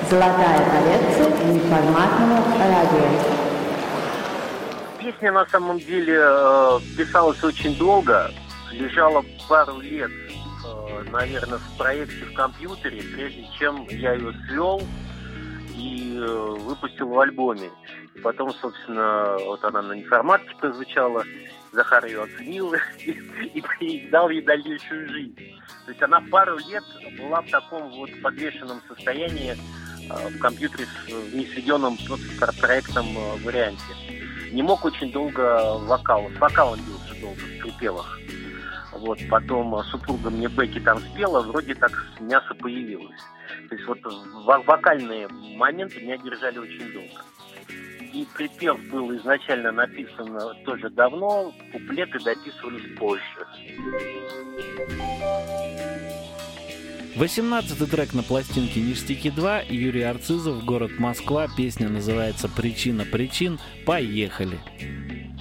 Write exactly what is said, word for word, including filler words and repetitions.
Золотая коллекция неформатного радио. Песня на самом деле писалась очень долго, лежала пару лет, наверное, в проекте в компьютере, прежде чем я ее свел и выпустил в альбоме. И потом, собственно, вот она на неформатке прозвучала, Захар ее оценил и, и, и дал ей дальнейшую жизнь. То есть она пару лет была в таком вот подвешенном состоянии в компьютере в несведенном проектном варианте. Не мог очень долго вокал. С вокалом бился долго в припевах. Вот, потом супруга мне бэки там спела, вроде так мясо появилось. То есть вот вокальные моменты меня держали очень долго. И припев был изначально написан тоже давно, куплеты дописывались позже. восемнадцатый трек на пластинке «Ништяки два», Юрий Арцизов, город Москва, песня называется «Причина причин». Поехали!